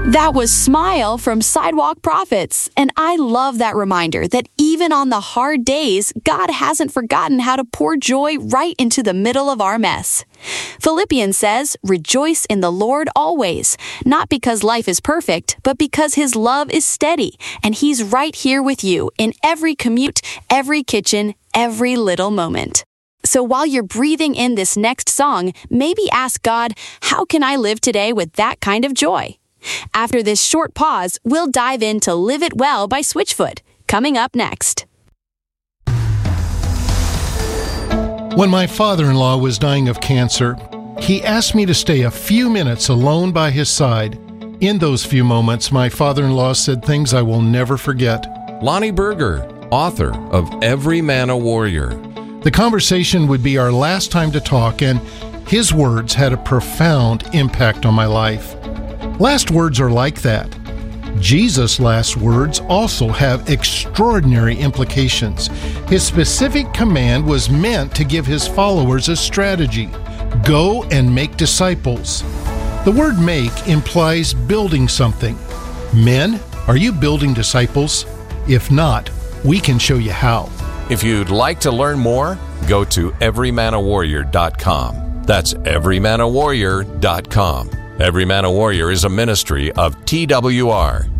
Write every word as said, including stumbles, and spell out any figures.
That was Smile from Sidewalk Prophets, and I love that reminder that even on the hard days, God hasn't forgotten how to pour joy right into the middle of our mess. Philippians says, "Rejoice in the Lord always, not because life is perfect, but because His love is steady, and He's right here with you in every commute, every kitchen, every little moment." So while you're breathing in this next song, maybe ask God, how can I live today with that kind of joy? After this short pause, we'll dive into Live It Well by Switchfoot, coming up next. When my father-in-law was dying of cancer, he asked me to stay a few minutes alone by his side. In those few moments, my father-in-law said things I will never forget. Lonnie Berger, author of Every Man a Warrior. The conversation would be our last time to talk, and his words had a profound impact on my life. Last words are like that. Jesus' last words also have extraordinary implications. His specific command was meant to give his followers a strategy: go and make disciples. The word make implies building something. Men, are you building disciples? If not, we can show you how. If you'd like to learn more, go to every man a warrior dot com. That's every man a warrior dot com. Every Man a Warrior is a ministry of T W R.